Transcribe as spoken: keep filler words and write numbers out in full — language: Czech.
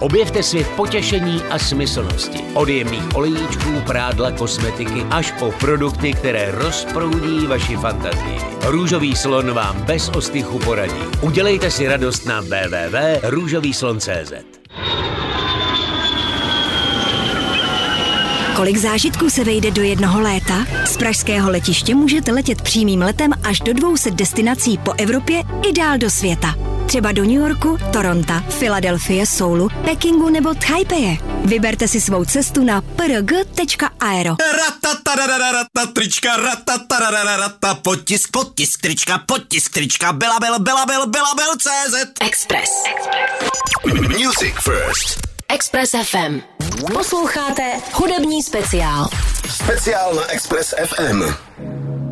Objevte svět potěšení a smyslnosti. Od jemných olejíčků, prádla, kosmetiky až po produkty, které rozproudí vaši fantazii. Růžový slon vám bez ostychu poradí. Udělejte si radost na w w w tečka růžový slon tečka c z. Kolik zážitků se vejde do jednoho léta? Z pražského letiště můžete letět přímým letem až do dvou set destinací po Evropě i dál do světa. Třeba do New Yorku, Toronto, Filadelfie, Soulu, Pekingu nebo Taipei. Vyberte si svou cestu na p r g tečka aero. Ratatarararata, trička, ratatarararata, potisk, potisk, trička, potisk, trička, Belabil, Belabil, Belabil, C Z. Express. Music first. Express F M. Posloucháte hudební speciál. Speciál na Express F M.